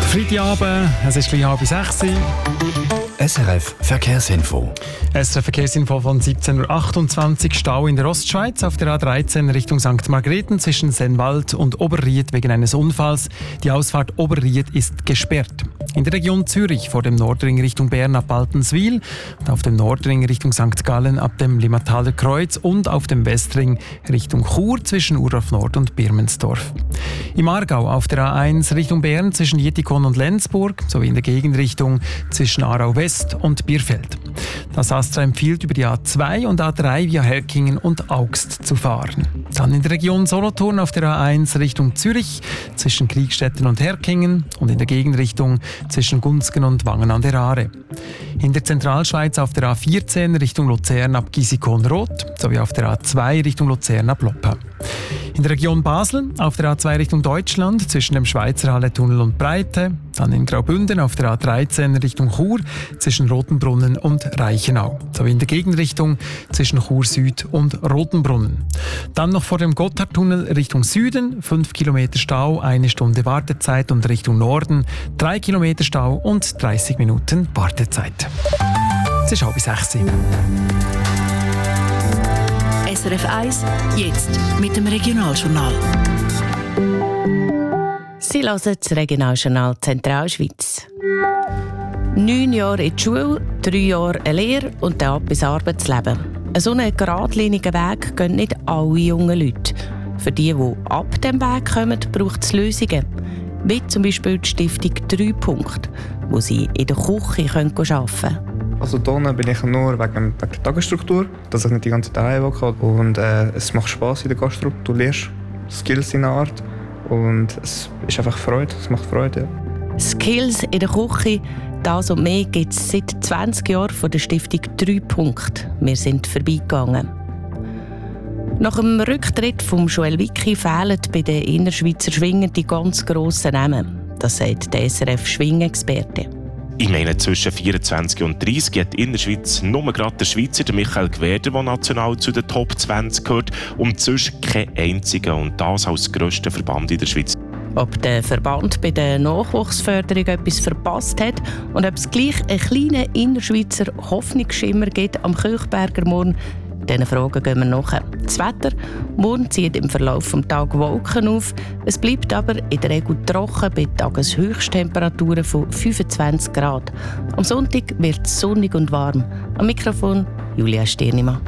Freitagabend, es ist gleich 5:30. SRF Verkehrsinfo. SRF Verkehrsinfo von 17.28 Uhr. Stau in der Ostschweiz auf der A13 Richtung St. Margrethen zwischen Sennwald und Oberried wegen eines Unfalls. Die Ausfahrt Oberried ist gesperrt. In der Region Zürich vor dem Nordring Richtung Bern ab Baltenswil und auf dem Nordring Richtung St. Gallen ab dem Limmataler Kreuz und auf dem Westring Richtung Chur zwischen Urdorf Nord und Birmensdorf. Im Aargau auf der A1 Richtung Bern zwischen Jietikon und Lenzburg sowie in der Gegenrichtung zwischen Aarau West und Bierfeld. Das Astra empfiehlt, über die A2 und A3 via Herkingen und Augst zu fahren. Dann in der Region Solothurn auf der A1 Richtung Zürich zwischen Kriegstetten und Herkingen und in der Gegenrichtung zwischen Gunzgen und Wangen an der Aare. In der Zentralschweiz auf der A14 Richtung Luzern ab Gisikon-Roth sowie auf der A2 Richtung Luzern ab Loppa. In der Region Basel auf der A2 Richtung Deutschland zwischen dem Schweizerhalle-Tunnel und Breite, dann in Graubünden auf der A13 Richtung Chur zwischen Rotenbrunnen und Reichenau, sowie in der Gegenrichtung zwischen Chur Süd und Rotenbrunnen. Dann noch vor dem Gotthardtunnel Richtung Süden, 5 Kilometer Stau, 1 Stunde Wartezeit und Richtung Norden 3 Kilometer Stau und 30 Minuten Wartezeit. Es ist 5:30 Uhr. SRF 1, jetzt mit dem Regionaljournal. Sie hören das Regionaljournal Zentralschweiz. 9 Jahre in die Schule, 3 Jahre eine Lehre und dann bis Arbeitsleben. So einen geradlinigen Weg gehen nicht alle jungen Leute. Für die ab dem Weg kommen, braucht es Lösungen. Wie zum Beispiel die Stiftung 3 Punkt, wo sie in der Küche arbeiten können. Also hier bin ich nur wegen der Tagesstruktur, dass ich nicht die ganze Zeit daheim kann. Und es macht Spass in der Gastro. Du lernst Skills in einer Art und es ist einfach Freude. Es macht Freude. Ja. Skills in der Küche, das und mehr gibt es seit 20 Jahren von der Stiftung 3 Punkt. Wir sind vorbeigegangen. Nach dem Rücktritt von Joel Wicki fehlen bei den Innerschweizer Schwingern die ganz grossen Namen. Das sagt der SRF-Schwingexperte. Ich meine, zwischen 24 und 30 hat in der Schweiz nur gerade der Schweizer, der Michael Gwerder, der national zu den Top 20 gehört, und sonst kein einziger. Und das als grösster Verband in der Schweiz. Ob der Verband bei der Nachwuchsförderung etwas verpasst hat und ob es gleich einen kleinen Innerschweizer Hoffnungsschimmer gibt am Kirchberger Morgen, diesen Fragen gehen wir nach. Das Wetter: morgen zieht im Verlauf des Tages Wolken auf. Es bleibt aber in der Regel trocken bei Tageshöchsttemperaturen von 25 Grad. Am Sonntag wird es sonnig und warm. Am Mikrofon Julia Stirnimann.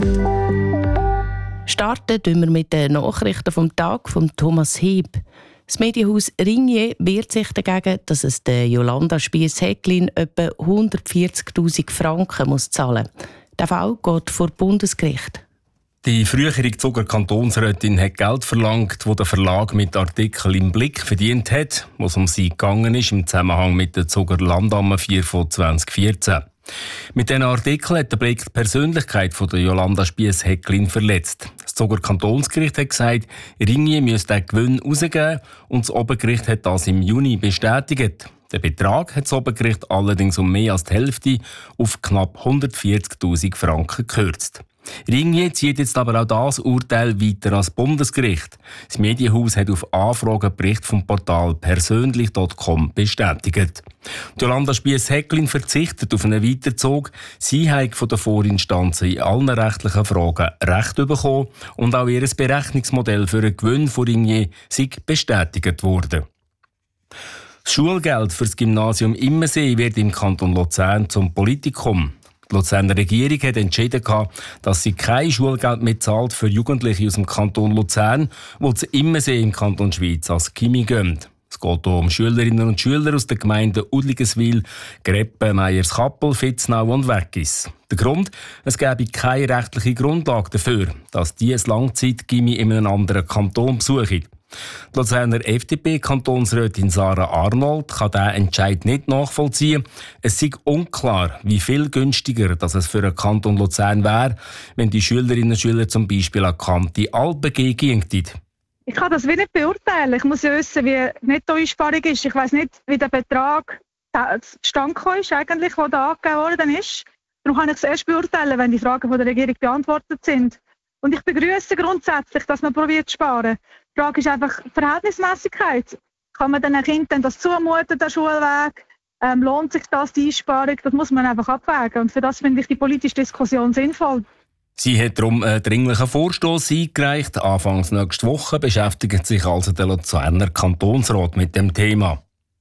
Starten wir mit den Nachrichten vom Tag von Thomas Hieb. Das Medienhaus Ringier wehrt sich dagegen, dass es der Jolanda Spiess-Häcklin etwa 140'000 Franken zahlen muss. Der Fall geht vor Bundesgericht. Die frühere Zuger Kantonsrätin hat Geld verlangt, das der Verlag mit Artikeln im Blick verdient hat, was um sie gegangen ist im Zusammenhang mit der Zuger Landamme 4 von 2014. Mit diesen Artikeln hat der Blick die Persönlichkeit von der Jolanda Spiess-Häcklin verletzt. Das Zuger Kantonsgericht hat gesagt, Ringier müsse den Gewinn rausgeben und das Obergericht hat das im Juni bestätigt. Der Betrag hat das Obergericht allerdings um mehr als die Hälfte auf knapp 140'000 Franken gekürzt. Ringier zieht jetzt aber auch das Urteil weiter als Bundesgericht. Das Medienhaus hat auf Anfrage einen Bericht vom Portal persönlich.com bestätigt. Jolanda Spiess-Häcklin verzichtet auf einen Weiterzug. Sie hat von den Vorinstanzen in allen rechtlichen Fragen Recht bekommen und auch ihr Berechnungsmodell für einen Gewinn von Ringier sei bestätigt worden. Das Schulgeld für das Gymnasium Immersee wird im Kanton Luzern zum Politikum. Die Luzerner Regierung hat entschieden, dass sie kein Schulgeld mehr zahlt für Jugendliche aus dem Kanton Luzern, die zu Immersee im Kanton Schweiz als Kimi gehen. Es geht hier um Schülerinnen und Schüler aus den Gemeinden Udligeswil, Greppen, Meyerskappel, Vitznau und Weggis. Der Grund: es gäbe keine rechtliche Grundlage dafür, dass diese Langzeit-Gimi in einem anderen Kanton besuchen. Die Luzerner FDP-Kantonsrätin Sarah Arnold kann diesen Entscheid nicht nachvollziehen. Es sei unklar, wie viel günstiger dass es für den Kanton Luzern wäre, wenn die Schülerinnen und Schüler zum Beispiel an Kante Alpen gingen. Ich kann das nicht beurteilen. Ich muss ja wissen, wie die Nettoeinsparung ist. Ich weiss nicht, wie der Betrag zustande gekommen ist, eigentlich, der da angegeben worden ist. Darum kann ich es erst beurteilen, wenn die Fragen von der Regierung beantwortet sind. Und ich begrüße grundsätzlich, dass man probiert zu sparen. Die Frage ist einfach Verhältnismäßigkeit. Kann man den Kindern das zumuten, der Schulweg? Lohnt sich das, die Einsparung? Das muss man einfach abwägen. Und für das finde ich die politische Diskussion sinnvoll. Sie hat darum einen dringlichen Vorstoss eingereicht. Anfangs nächste Woche beschäftigt sich also der Luzerner Kantonsrat mit dem Thema.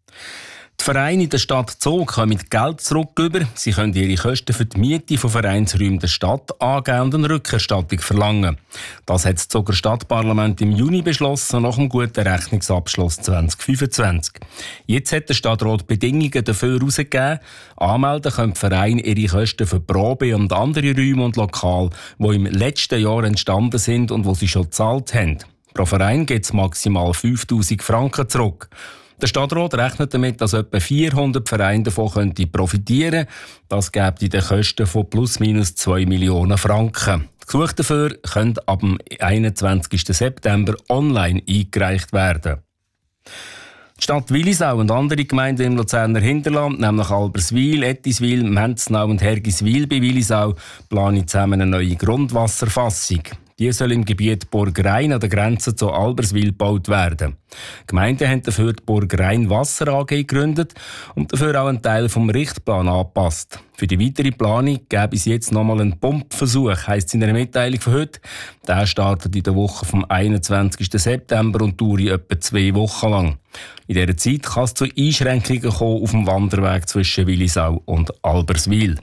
Die Vereine in der Stadt Zug kommen Geld zurück über. Sie können ihre Kosten für die Miete von Vereinsräumen der Stadt angeben und eine Rückerstattung verlangen. Das hat das Zuger Stadtparlament im Juni beschlossen, nach dem guten Rechnungsabschluss 2025. Jetzt hat der Stadtrat Bedingungen dafür herausgegeben. Anmelden können die Vereine ihre Kosten für Probe und andere Räume und Lokale, die im letzten Jahr entstanden sind und die sie schon gezahlt haben. Pro Verein gibt es maximal 5'000 Franken zurück. Der Stadtrat rechnet damit, dass etwa 400 Vereine davon profitieren könnten. Das gibt in den Kosten von plus minus 2 Millionen Franken. Die Gesuche dafür können ab dem 21. September online eingereicht werden. Die Stadt Willisau und andere Gemeinden im Luzerner Hinterland, nämlich Alberswil, Ettiswil, Menznau und Hergiswil bei Willisau, planen zusammen eine neue Grundwasserfassung. Die soll im Gebiet Burg Rhein an der Grenze zu Alberswil gebaut werden. Die Gemeinden haben dafür die Burg Rhein Wasser AG gegründet und dafür auch einen Teil vom Richtplan angepasst. Für die weitere Planung gäbe es jetzt nochmal einen Pumpversuch, heisst es in einer Mitteilung von heute. Der startet in der Woche vom 21. September und dauert etwa 2 Wochen lang. In dieser Zeit kann es zu Einschränkungen kommen auf dem Wanderweg zwischen Willisau und Alberswil.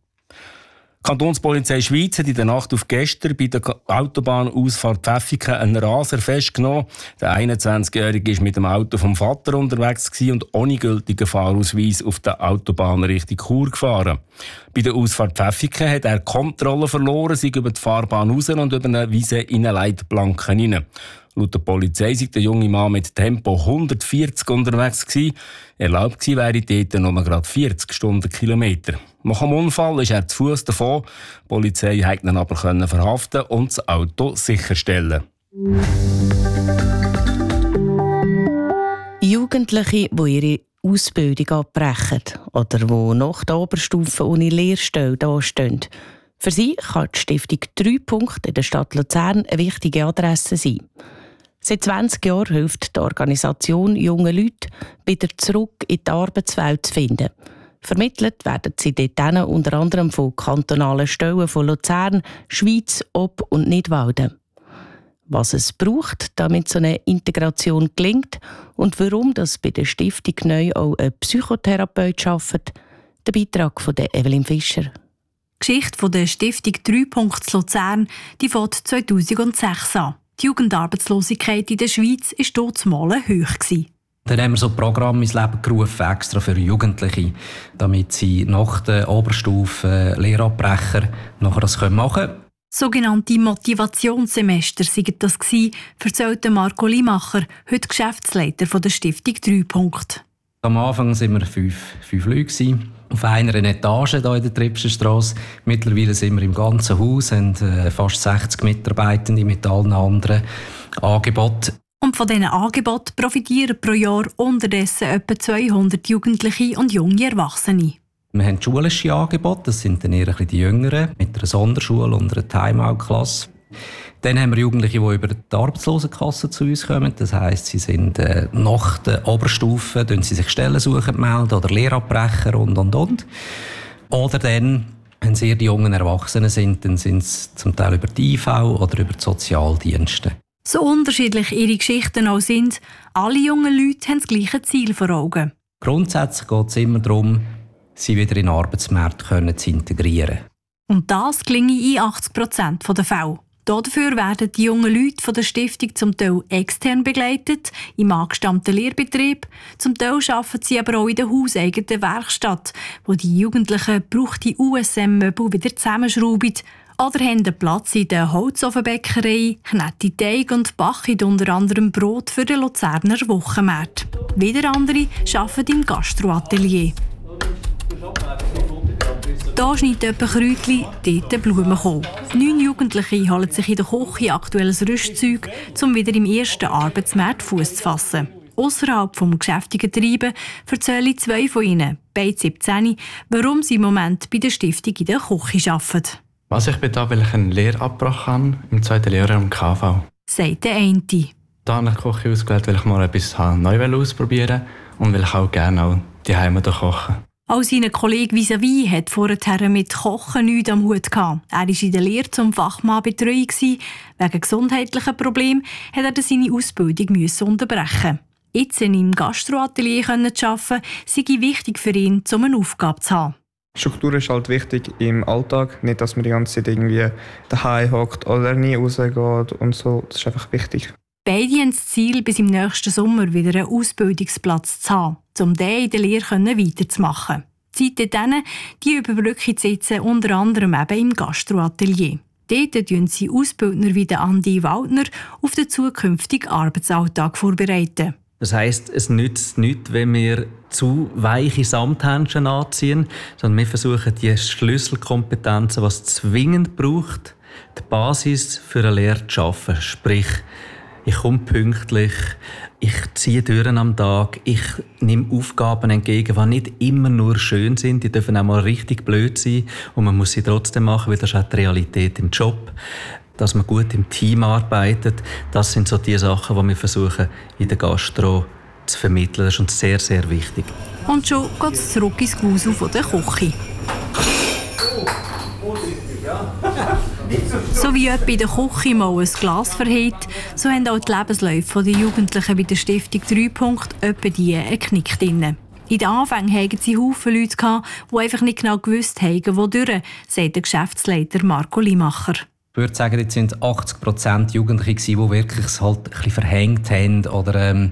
Die Kantonspolizei Schweiz hat in der Nacht auf gestern bei der Autobahnausfahrt Pfäffiken einen Raser festgenommen. Der 21-Jährige war mit dem Auto vom Vater unterwegs und ohne gültigen Fahrausweis auf der Autobahn Richtung Chur gefahren. Bei der Ausfahrt Pfäffiken hat er die Kontrolle verloren, sei über die Fahrbahn raus und über eine Wiese in eine Leitplanke hinein. Laut der Polizei sei der junge Mann mit Tempo 140 unterwegs gewesen. Erlaubt gewesen wäre dort nur gerade 40 Stundenkilometer. Nach dem Unfall ist er zu Fuß davon. Die Polizei konnte ihn aber verhaften und das Auto sicherstellen. Jugendliche, die ihre Ausbildung abbrechen oder die nach der Oberstufe ohne Lehrstelle dastehen. Für sie kann die Stiftung 3 Punkte in der Stadt Luzern eine wichtige Adresse sein. Seit 20 Jahren hilft die Organisation jungen Leuten, wieder zurück in die Arbeitswelt zu finden. Vermittelt werden sie dort unter anderem von kantonalen Stellen von Luzern, Schweiz, Ob- und Nidwalden. Was es braucht, damit so eine Integration gelingt und warum das bei der Stiftung neu auch ein Psychotherapeut arbeitet, der Beitrag von Evelyn Fischer. Die Geschichte der Stiftung 3 Punkte Luzern fängt 2006 an. Die Jugendarbeitslosigkeit in der Schweiz war damals hoch. Dann haben wir so ein Programm ins Leben gerufen, extra für Jugendliche, damit sie nach der Oberstufe Lehrabbrecher nachher das machen können. Sogenannte Motivationssemester waren das, erzählte Marco Limacher, heute Geschäftsleiter der Stiftung 3 Punkte. Am Anfang waren wir fünf Leute auf einer Etage hier in der Tripsenstrasse. Mittlerweile sind wir im ganzen Haus, haben fast 60 Mitarbeitende mit allen anderen Angeboten. Und von diesen Angeboten profitieren pro Jahr unterdessen etwa 200 Jugendliche und junge Erwachsene. Wir haben schulische Angebote, das sind dann eher die Jüngeren, mit einer Sonderschule und einer Timeout-Klasse. Dann haben wir Jugendliche, die über die Arbeitslosenkasse zu uns kommen. Das heisst, sie sind nach der Oberstufe, sie sich Stellensuchen melden oder Lehrabbrecher und. Oder dann, wenn sie die jungen Erwachsenen sind, dann sind es zum Teil über die IV oder über die Sozialdienste. So unterschiedlich ihre Geschichten auch sind, alle jungen Leute haben das gleiche Ziel vor Augen. Grundsätzlich geht es immer darum, sie wieder in den Arbeitsmarkt zu integrieren. Und das gelingt in 80% der Fälle. Dafür werden die jungen Leute von der Stiftung zum Teil extern begleitet, im angestammten Lehrbetrieb. Zum Teil arbeiten sie aber auch in der hauseigenen Werkstatt, wo die Jugendlichen gebrauchte USM-Möbel wieder zusammenschrauben. Oder haben einen Platz in der Holzofenbäckerei, kneten Teig und backen unter anderem Brot für den Luzerner Wochenmarkt. Wieder andere arbeiten im Gastroatelier. Hier schneidet jemand Kräutchen, dort Blumenkohl. 9 Jugendliche holen sich in der Küche aktuelles Rüstzeug, um wieder im ersten Arbeitsmarkt Fuß zu fassen. Ausserhalb des geschäftigen Treiben erzählen 2 von ihnen, beide 17, warum sie im Moment bei der Stiftung in der Küche arbeiten. Also ich bin da, weil ich einen Lehrabbruch habe, im 2. Lehrjahr im KV. Sagt der eine. Da habe ich Kochen ausgewählt, weil ich mal etwas Neues ausprobieren wollte und weil ich auch gerne die Heime kochen. Auch sein Kollege vis-à-vis hat vorher mit Kochen nichts am Hut gehabt. Er war in der Lehre zum Fachmann-Betreuung. Wegen gesundheitlichen Problemen musste er seine Ausbildung unterbrechen. Jetzt in seinem Gastroatelier zu arbeiten, sei wichtig für ihn, um eine Aufgabe zu haben. Struktur ist halt wichtig im Alltag. Nicht, dass man die ganze Zeit irgendwie daheim hockt oder nie rausgeht und so. Das ist einfach wichtig. Beide haben das Ziel, bis im nächsten Sommer wieder einen Ausbildungsplatz zu haben, um den in der Lehre weiterzumachen. Die Zeit dort, die Überbrückung zu setzen, unter anderem eben im Gastroatelier. Dort ausbilden sie Ausbildner wie Andi Waldner auf den zukünftigen Arbeitsalltag vorbereiten. Das heisst, es nützt nichts, wenn wir zu weiche Samthändchen anziehen, sondern wir versuchen, die Schlüsselkompetenzen, die es zwingend braucht, die Basis für eine Lehre zu schaffen. Sprich, ich komme pünktlich, ich ziehe Türen am Tag, ich nehme Aufgaben entgegen, die nicht immer nur schön sind, die dürfen auch mal richtig blöd sein und man muss sie trotzdem machen, weil das ist auch die Realität im Job. Dass man gut im Team arbeitet, das sind so die Sachen, die wir versuchen in der Gastro zu vermitteln. Das ist uns sehr, sehr wichtig. Und schon geht es zurück ins Gewusel von der Küche. So wie jemand in der Küche mal ein Glas verhält, so haben auch die Lebensläufe der Jugendlichen bei der Stiftung 3 Punkt etwa die einen Knick drin. In den Anfängen hatten sie Haufen Leute, die einfach nicht genau gewusst haben, wodurch, sagt der Geschäftsleiter Marco Limacher. Ich würde sagen, jetzt sind 80% Jugendliche, die wirklich es halt ein bisschen verhängt haben oder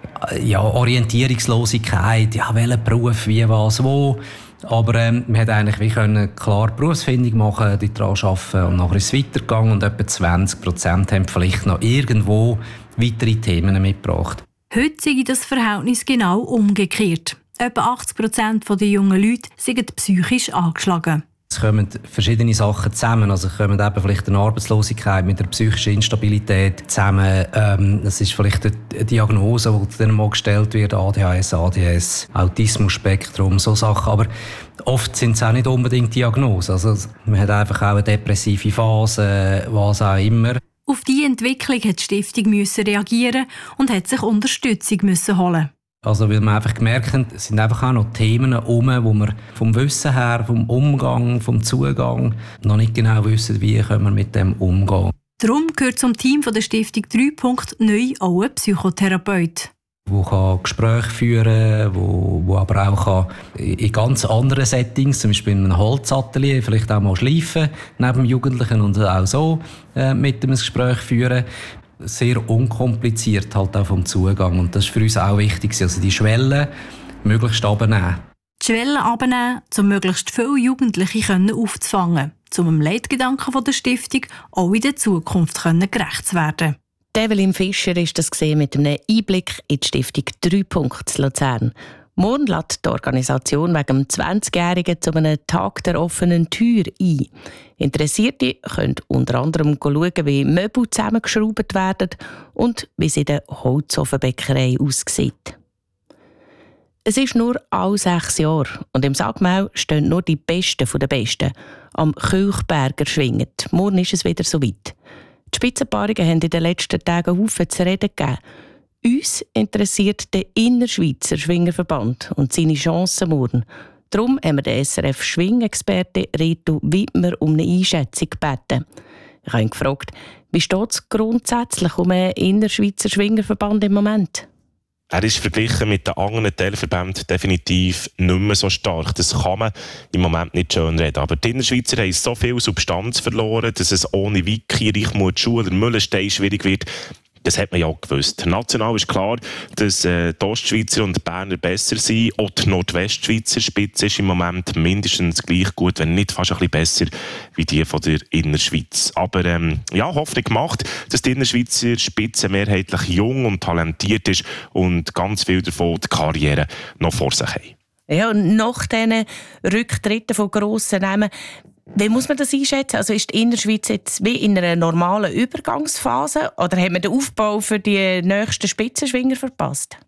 Orientierungslosigkeit, welchen Beruf, wie, was, wo. Aber wir konnten eigentlich klar Berufsfindung machen, die daran arbeiten und nachher ist es weitergegangen und etwa 20% haben vielleicht noch irgendwo weitere Themen mitgebracht. Heute sei das Verhältnis genau umgekehrt. Etwa 80% der jungen Leute sind psychisch angeschlagen. Es kommen verschiedene Sachen zusammen. Also kommen eben vielleicht eine Arbeitslosigkeit mit einer psychischen Instabilität zusammen. Es ist vielleicht eine Diagnose, die dann mal gestellt wird, ADHS, ADS, Autismus-Spektrum, so Sachen. Aber oft sind es auch nicht unbedingt Diagnosen. Also man hat einfach auch eine depressive Phase, was auch immer. Auf diese Entwicklung hat die Stiftung reagieren und hat sich Unterstützung holen. Also, weil wir einfach gemerkt haben, es sind einfach auch noch Themen herum, wo wir vom Wissen her, vom Umgang, vom Zugang noch nicht genau wissen, wie können wir mit dem umgehen. Darum gehört zum Team der Stiftung 3 Punkt neu auch ein Psychotherapeut. Der Gespräche führen kann, wo aber auch in ganz anderen Settings, zum Beispiel in einem Holzatelier, vielleicht auch mal schleifen neben Jugendlichen und auch so mit dem Gespräch führen. Sehr unkompliziert halt auch vom Zugang. Und das ist für uns auch wichtig, also die Schwellen möglichst runternehmen. Die Schwellen runternehmen, um möglichst viele Jugendliche aufzufangen, um dem Leitgedanken der Stiftung auch in der Zukunft gerecht zu werden. Evelyn Fischer ist das mit einem Einblick in die Stiftung 3 Punkt Luzern. Morgen lädt die Organisation wegen dem 20-Jährigen zu einem Tag der offenen Tür ein. Interessierte können unter anderem schauen, wie Möbel zusammengeschraubt werden und wie es in der Holzofenbäckerei aussieht. Es ist nur alle 6 Jahre und im Sagmau stehen nur die Besten der Besten am Kilchberger schwingen. Morgen ist es wieder soweit. Die Spitzenpaarungen haben in den letzten Tagen Haufen zu reden gegeben. Uns interessiert der Innerschweizer Schwingerverband und seine Chancen morgen. Darum haben wir den SRF-Schwingexperten Reto Wittmer um eine Einschätzung gebeten. Ich habe ihn gefragt, wie steht es grundsätzlich um einen Innerschweizer Schwingerverband im Moment? Er ist verglichen mit den anderen Teilverbänden definitiv nicht mehr so stark. Das kann man im Moment nicht schön reden. Aber die Innerschweizer haben so viel Substanz verloren, dass es ohne Wiki, Reichmuth, Schuler, Müllenstein schwierig wird. Das hat man ja auch gewusst. National ist klar, dass die Ostschweizer und die Berner besser sind. Auch die Nordwestschweizer Spitze ist im Moment mindestens gleich gut, wenn nicht fast ein bisschen besser, wie die von der Innerschweiz. Aber Hoffnung gemacht, dass die Innerschweizer Spitze mehrheitlich jung und talentiert ist und ganz viel davon die Karriere noch vor sich haben. Ja, und nach diesen Rücktritten von grossen Namen, wie muss man das einschätzen? Also ist die Innerschweiz jetzt wie in einer normalen Übergangsphase oder haben wir den Aufbau für die nächsten Spitzenschwinger verpasst?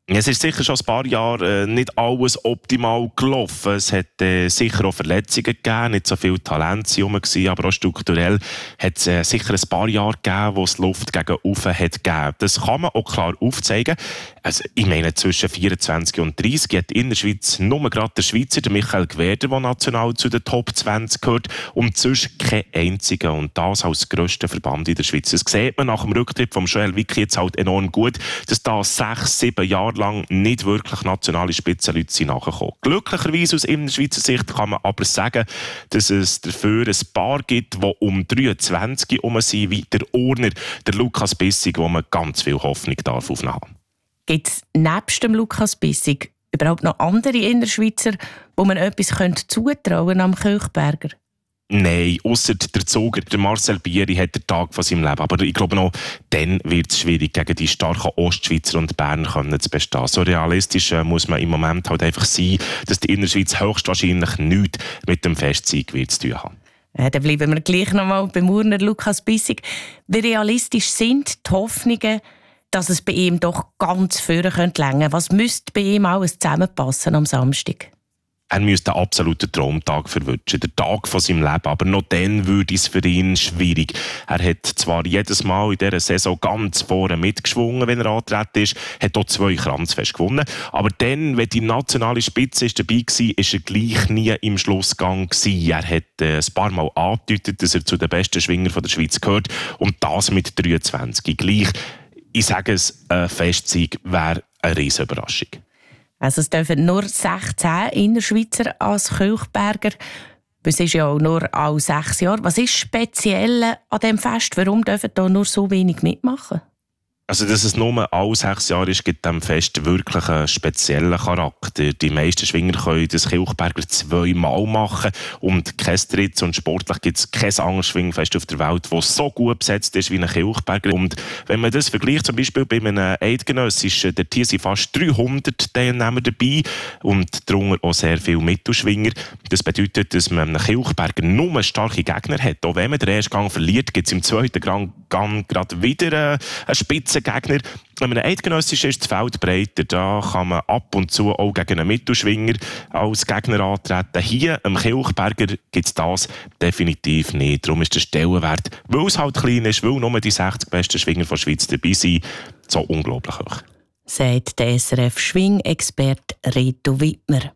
Es ist sicher schon ein paar Jahre nicht alles optimal gelaufen. Es hat sicher auch Verletzungen gegeben, nicht so viel Talent herum, aber auch strukturell hat es sicher ein paar Jahre gegeben, wo es Luft gegen oben hat gegeben. Das kann man auch klar aufzeigen. Also, ich meine, zwischen 24 und 30 hat in der Schweiz nur gerade der Schweizer, der Michael Gwerder, der national zu den Top 20 gehört, und sonst kein einziger. Und das als grösster Verband in der Schweiz. Das sieht man nach dem Rücktritt von Joel Wicki jetzt halt enorm gut, dass da 6-7 Jahre lang nicht wirklich nationale Spitzenleute sind nachgekommen. Glücklicherweise aus Schweizer Sicht kann man aber sagen, dass es dafür ein Paar gibt, die um 23 herum sind, wie der Urner, der Lukas Bissig, wo man ganz viel Hoffnung darf aufnehmen. Gibt es nebst dem Lukas Bissig überhaupt noch andere Innerschweizer, wo man etwas zutrauen am Kirchberger? Nein, ausser der Zoger, der Marcel Bieri, hat den Tag von seinem Leben. Aber ich glaube noch, dann wird es schwierig, gegen die starken Ostschweizer und Berner zu bestehen. So realistisch muss man im Moment halt einfach sein, dass die Innerschweiz höchstwahrscheinlich nichts mit dem Festsieg zu tun haben. Dann bleiben wir gleich noch mal beim Urner Lukas Bissig. Wie realistisch sind die Hoffnungen, dass es bei ihm doch ganz vorne reichen könnte? Was müsste bei ihm alles zusammenpassen am Samstag? Er müsste einen absoluten Traumtag verwünschen, der Tag von seinem Leben. Aber noch dann würde es für ihn schwierig. Er hat zwar jedes Mal in dieser Saison ganz vorne mitgeschwungen, wenn er angetreten ist, hat auch 2 Kranzfeste gewonnen. Aber dann, wenn die nationale Spitze dabei war, ist er gleich nie im Schlussgang gewesen. Er hat ein paar Mal angedeutet, dass er zu den besten Schwingern der Schweiz gehört. Und das mit 23. Gleich, ich sage es, ein Festsieg wäre eine riesige Überraschung. Also es dürfen nur 16 Innerschweizer als Kirchberger. Es ist ja auch nur alle 6 Jahre. Was ist speziell an diesem Fest? Warum dürfen da nur so wenig mitmachen? Also, dass es nur alle 6 Jahre ist, gibt dem Fest wirklich einen speziellen Charakter. Die meisten Schwinger können das Kirchberger 2-mal machen. Und kein Drittes und sportlich gibt es kein anderes Schwingfest auf der Welt, das so gut besetzt ist wie ein Kirchberger. Und wenn man das vergleicht, zum Beispiel bei einem Eidgenössischen, dort hier sind fast 300 Teilnehmer dabei und darunter auch sehr viele Mittelschwinger. Das bedeutet, dass man einem Kirchberger nur starke Gegner hat. Auch wenn man den ersten Gang verliert, gibt es im zweiten Gang gerade wieder eine Spitze Gegner. Wenn man Eidgenössischen ist das Feld breiter, da kann man ab und zu auch gegen einen Mittelschwinger als Gegner antreten. Hier am Kirchberger gibt es das definitiv nicht. Darum ist der Stellenwert, weil es halt klein ist, weil nur die 60 besten Schwinger der Schweiz dabei sind, so unglaublich hoch. Sagt der SRF-Schwingexperte Reto Wittmer.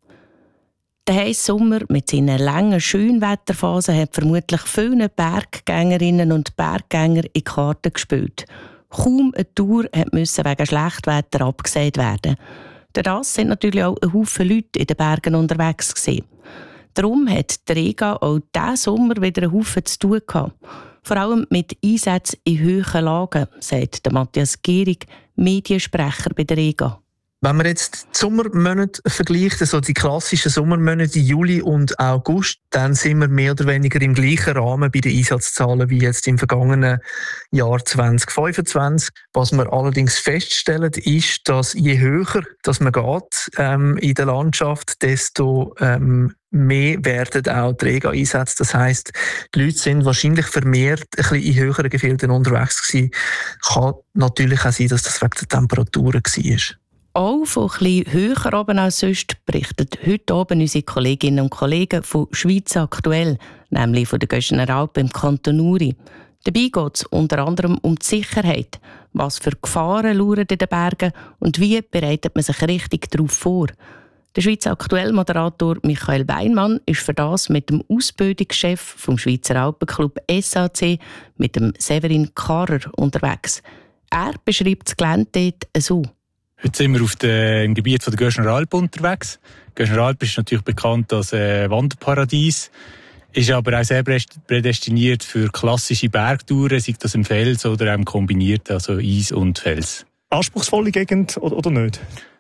Der heisse Sommer mit seinen langen Schönwetterphasen hat vermutlich vielen Berggängerinnen und Berggänger in die Karten gespielt. Kaum eine Tour musste wegen Schlechtwetter abgesagt werden. Durch das sind natürlich auch ein Haufen Leute in den Bergen unterwegs gewesen. Darum hat die Rega auch diesen Sommer wieder einen Haufen zu tun gehabt. Vor allem mit Einsätzen in hohen Lagen, sagt Matthias Gehrig, Mediensprecher bei der Rega. Wenn man jetzt die Sommermonate vergleicht, also die klassischen Sommermonate Juli und August, dann sind wir mehr oder weniger im gleichen Rahmen bei den Einsatzzahlen wie jetzt im vergangenen Jahr 2025. Was wir allerdings feststellen, ist, dass je höher dass man geht in der Landschaft, desto mehr werden auch Träger eingesetzt. Das heisst, die Leute sind wahrscheinlich vermehrt ein bisschen in höheren Gefilden unterwegs gewesen. Kann natürlich auch sein, dass das wegen der Temperaturen war. Auch von etwas höher oben als sonst berichtet heute oben unsere Kolleginnen und Kollegen von Schweiz aktuell, nämlich von der Göschener Alpen im Kanton Uri. Dabei geht es unter anderem um die Sicherheit. Was für Gefahren lauern in den Bergen und wie bereitet man sich richtig darauf vor? Der Schweiz aktuell Moderator Michael Weinmann ist für das mit dem Ausbildungschef vom Schweizer Alpenclub SAC, mit dem Severin Karrer, unterwegs. Er beschreibt das Gelände dort so. Heute sind wir im Gebiet der Göschener Alpen unterwegs. Die Göschener Alpen ist natürlich bekannt als Wanderparadies, ist aber auch sehr prädestiniert für klassische Bergtouren, sei das im Fels oder auch kombiniert, also Eis und Fels. Anspruchsvolle Gegend oder nicht?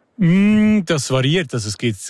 Das variiert. Also es gibt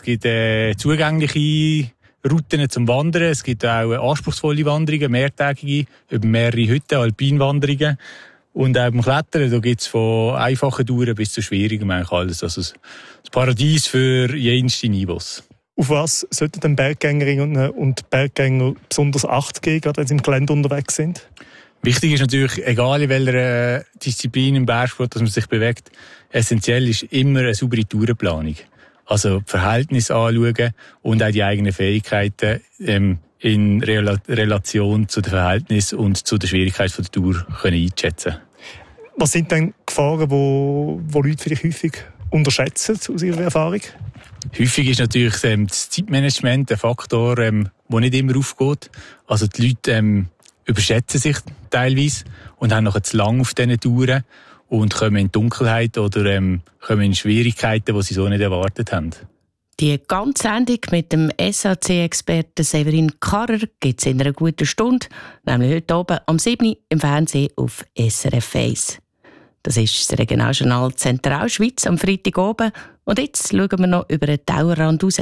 zugängliche Routen zum Wandern, es gibt auch anspruchsvolle Wanderungen, mehrtägige, über mehrere Hütten, Alpinwanderungen. Und auch beim Klettern, da gibt es von einfachen Touren bis zu schwierigen, eigentlich alles. Also das Paradies für jenste Niveaus. Auf was sollten denn Berggängerinnen und Berggänger besonders Acht geben, gerade wenn sie im Gelände unterwegs sind? Wichtig ist natürlich, egal in welcher Disziplin im Bergsport, dass man sich bewegt, essentiell ist immer eine saubere Tourenplanung. Also das Verhältnis anschauen und auch die eigenen Fähigkeiten in Relation zu dem Verhältnis und zu der Schwierigkeit der Tour können einschätzen. Was sind denn Gefahren, die Leute vielleicht häufig unterschätzen aus ihrer Erfahrung? Häufig ist natürlich das Zeitmanagement ein Faktor, der nicht immer aufgeht. Also die Leute überschätzen sich teilweise und haben noch zu lang auf diesen Touren und kommen in Dunkelheit oder kommen in Schwierigkeiten, die sie so nicht erwartet haben. Die ganze Sendung mit dem SAC-Experten Severin Karrer gibt es in einer guten Stunde, nämlich heute Abend am 7. Uhr im Fernsehen auf SRF 1. Das ist das Regionaljournal Zentralschweiz am Freitag oben. Und jetzt schauen wir noch über den Tellerrand raus.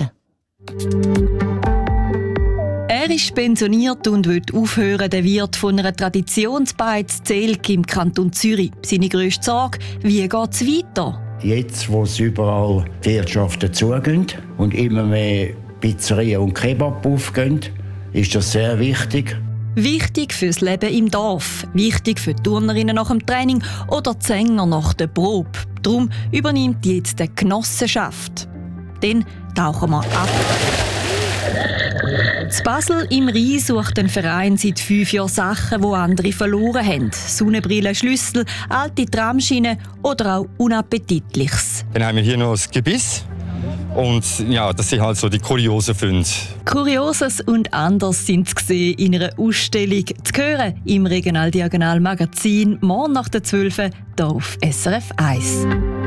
Er ist pensioniert und will aufhören, der Wirt von einer Traditionsbeiz Zelk im Kanton Zürich. Seine grösste Sorge, wie geht es weiter? Jetzt, wo es überall die Wirtschaft dazugeht und immer mehr Pizzerien und Kebab aufgehen, ist das sehr wichtig. Wichtig fürs Leben im Dorf, wichtig für die Turnerinnen nach dem Training oder die Sänger nach der Probe. Darum übernimmt jetzt die Genossenschaft. Dann tauchen wir ab. In Basel im Rhein sucht ein Verein seit 5 Jahren Sachen, die andere verloren haben. Sonnenbrillen, Schlüssel, alte Tramschienen oder auch Unappetitliches. Dann haben wir hier noch das Gebiss. Und ja, das sind halt so die kuriosen Funde. Kurioses und anders sind sie gesehen in einer Ausstellung zu hören im Regional-Diagonal-Magazin morgen nach der 12 Uhr hier auf SRF 1.